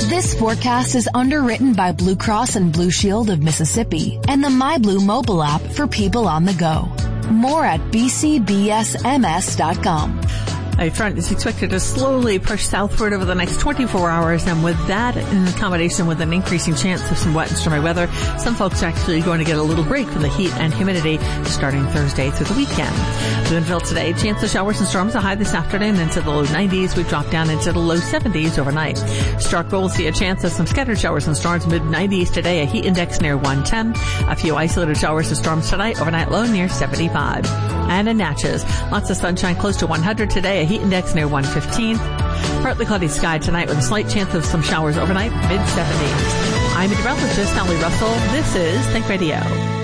This forecast is underwritten by Blue Cross and Blue Shield of Mississippi and the MyBlue mobile app for people on the go. More at bcbsms.com. A front is expected to slowly push southward over the next 24 hours, and with that, in combination with an increasing chance of some wet and stormy weather, some folks are actually going to get a little break from the heat and humidity starting Thursday through the weekend. Boonville today, chance of showers and storms, a high this afternoon into the low 90s. We drop down into the low 70s overnight. Starkville will see a chance of some scattered showers and storms, mid-90s today, a heat index near 110. A few isolated showers and storms tonight, overnight low near 75. And in Natchez, lots of sunshine close to 100 today, a heat index near 115. Partly cloudy sky tonight with a slight chance of some showers overnight, mid-70s. I'm meteorologist Ellie Russell. This is Think Radio.